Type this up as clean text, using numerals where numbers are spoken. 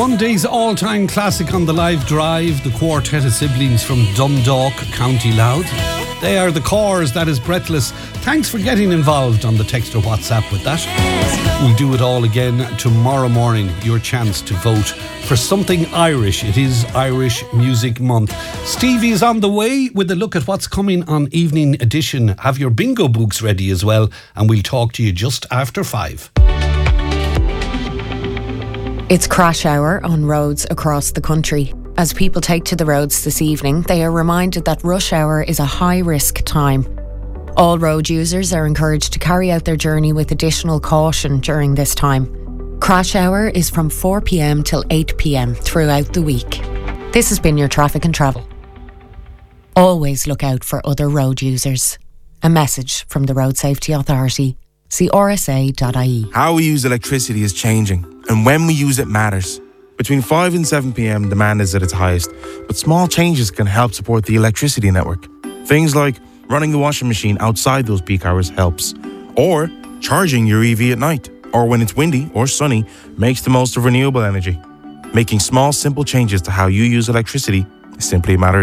Monday's all-time classic on the live drive, the quartet of siblings from Dundalk, County Louth. They are the Cores, that is Breathless. Thanks for getting involved on the text or WhatsApp with that. We'll do it all again tomorrow morning. Your chance to vote for something Irish. It is Irish Music Month. Stevie is on the way with a look at what's coming on Evening Edition. Have your bingo books ready as well, and we'll talk to you just after 5. It's crash hour on roads across the country. As people take to the roads this evening, they are reminded that rush hour is a high-risk time. All road users are encouraged to carry out their journey with additional caution during this time. Crash hour is from 4 p.m. till 8 p.m. throughout the week. This has been your Traffic and Travel. Always look out for other road users. A message from the Road Safety Authority. See rsa.ie. How we use electricity is changing, and when we use it matters. Between 5 and 7 p.m, demand is at its highest, but small changes can help support the electricity network. Things like running the washing machine outside those peak hours helps, or charging your EV at night, or when it's windy or sunny, makes the most of renewable energy. Making small, simple changes to how you use electricity is simply a matter of